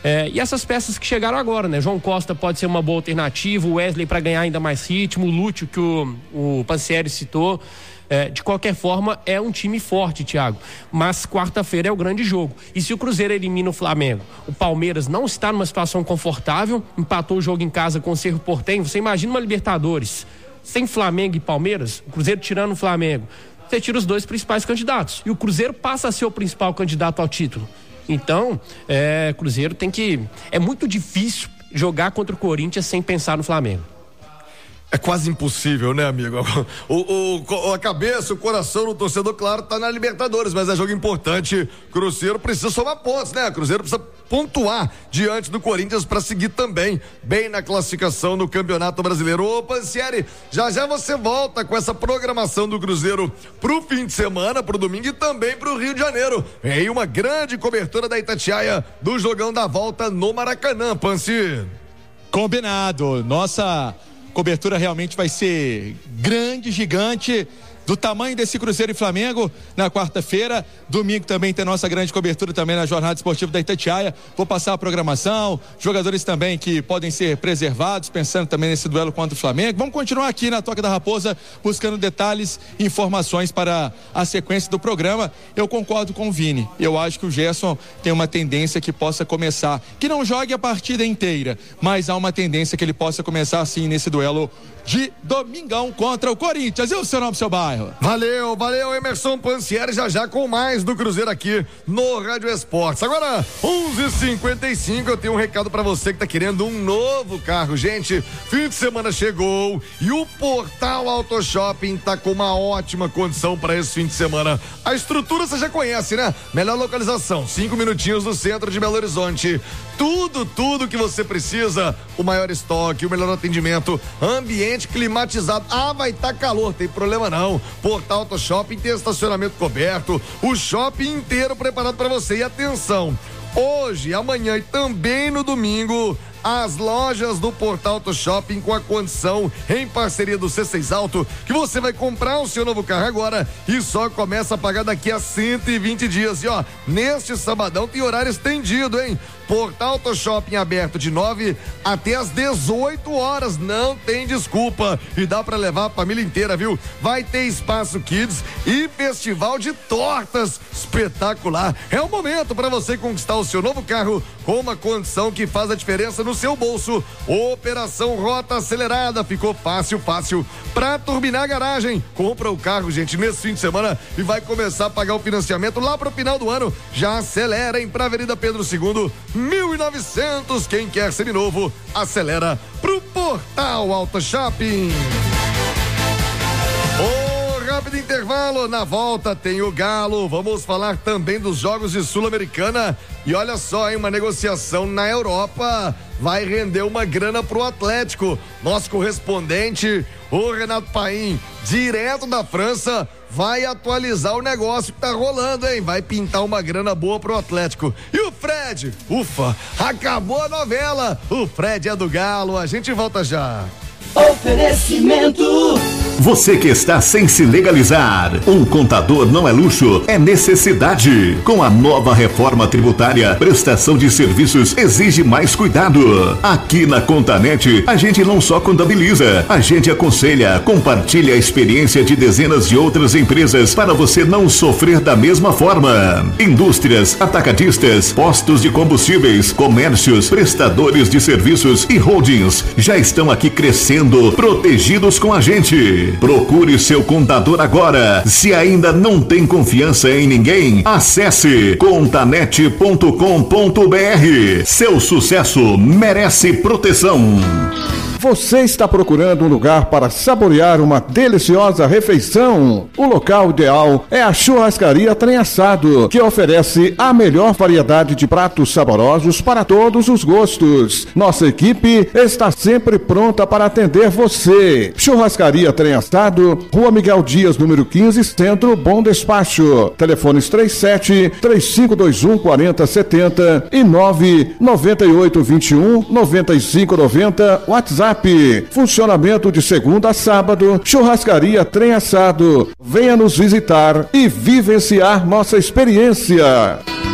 E essas peças que chegaram agora, né? João Costa pode ser uma boa alternativa, o Wesley para ganhar ainda mais ritmo, o Lúcio que o Pansieri citou. De qualquer forma, é um time forte, Thiago, mas quarta-feira é o grande jogo, e se o Cruzeiro elimina o Flamengo, o Palmeiras não está numa situação confortável, empatou o jogo em casa com o Cerro Porteño. Você imagina uma Libertadores sem Flamengo e Palmeiras, o Cruzeiro tirando o Flamengo, você tira os dois principais candidatos, e o Cruzeiro passa a ser o principal candidato ao título. Então, Cruzeiro tem que... É muito difícil jogar contra o Corinthians sem pensar no Flamengo. É quase impossível, né, amigo? A cabeça, o coração do torcedor, claro, tá na Libertadores, mas é jogo importante. Cruzeiro precisa somar pontos, né? Cruzeiro precisa pontuar diante do Corinthians para seguir também bem na classificação no Campeonato Brasileiro. Ô, Pansieri, já você volta com essa programação do Cruzeiro pro fim de semana, pro domingo e também pro Rio de Janeiro. Vem uma grande cobertura da Itatiaia do jogão da volta no Maracanã, Pansi. Combinado. Nossa cobertura realmente vai ser grande, gigante, do tamanho desse Cruzeiro e Flamengo na quarta-feira. Domingo também tem nossa grande cobertura também na Jornada Esportiva da Itatiaia. Vou passar a programação, jogadores também que podem ser preservados, pensando também nesse duelo contra o Flamengo. Vamos continuar aqui na Toca da Raposa, buscando detalhes e informações para a sequência do programa. Eu concordo com o Vini. Eu acho que o Gerson tem uma tendência que possa começar, que não jogue a partida inteira, mas há uma tendência que ele possa começar assim nesse duelo de domingão contra o Corinthians. E o seu nome, seu bairro? Valeu, Emerson Pansieri, já com mais do Cruzeiro aqui no Rádio Esportes. Agora, 11h55, eu tenho um recado pra você que tá querendo um novo carro. Gente, fim de semana chegou e o Portal Auto Shopping tá com uma ótima condição para esse fim de semana. A estrutura você já conhece, né? Melhor localização, 5 minutinhos do centro de Belo Horizonte. Tudo que você precisa, o maior estoque, o melhor atendimento, ambiente climatizado. Vai estar calor, tem problema não. Portal Auto Shopping tem estacionamento coberto, o shopping inteiro preparado para você. E atenção, hoje, amanhã e também no domingo, as lojas do Portal Auto Shopping com a condição em parceria do C6 Auto, que você vai comprar o seu novo carro agora e só começa a pagar daqui a 120 dias. E neste sabadão tem horário estendido, hein? Portal Auto Shopping aberto de 9 até as 18 horas, não tem desculpa e dá pra levar a família inteira, viu? Vai ter espaço kids e festival de tortas espetacular. É o momento para você conquistar o seu novo carro com uma condição que faz a diferença no seu bolso. Operação Rota Acelerada, ficou fácil pra turbinar a garagem. Compra o carro, gente, nesse fim de semana e vai começar a pagar o financiamento lá pro final do ano. Já acelera, hein, pra Avenida Pedro II, 1900, quem quer seminovo, acelera pro Portal Auto Shopping. Rápido intervalo, na volta tem o Galo, vamos falar também dos jogos de Sul-Americana e olha só, hein, uma negociação na Europa vai render uma grana pro Atlético. Nosso correspondente, o Renato Paim, direto da França, vai atualizar o negócio que tá rolando, hein? Vai pintar uma grana boa pro Atlético. E o Fred? Ufa, acabou a novela. O Fred é do Galo, a gente volta já. Oferecimento. Você que está sem se legalizar, um contador não é luxo, é necessidade. Com a nova reforma tributária, prestação de serviços exige mais cuidado. Aqui na Contanet, a gente não só contabiliza, a gente aconselha, compartilha a experiência de dezenas de outras empresas para você não sofrer da mesma forma. Indústrias, atacadistas, postos de combustíveis, comércios, prestadores de serviços e holdings já estão aqui crescendo, protegidos com a gente. Procure seu contador agora. Se ainda não tem confiança em ninguém, acesse contanet.com.br. Seu sucesso merece proteção. Você está procurando um lugar para saborear uma deliciosa refeição? O local ideal é a Churrascaria Trem Assado, que oferece a melhor variedade de pratos saborosos para todos os gostos. Nossa equipe está sempre pronta para atender você. Churrascaria Trem Assado, Rua Miguel Dias, número 15, Centro, Bom Despacho. Telefones 37-3521-4070 e 99821-9590, WhatsApp. Funcionamento de segunda a sábado. Churrascaria Trem Assado. Venha nos visitar e vivenciar nossa experiência.